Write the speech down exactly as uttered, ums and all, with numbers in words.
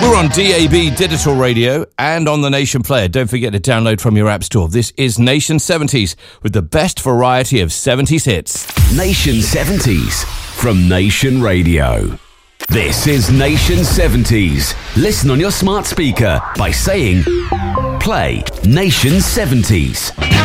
We're on D A B Digital Radio and on the Nation Player. Don't forget to download from your app store. This is Nation seventies with the best variety of seventies hits. Nation seventies from Nation Radio. This is Nation seventies. Listen on your smart speaker by saying, play Nation seventies.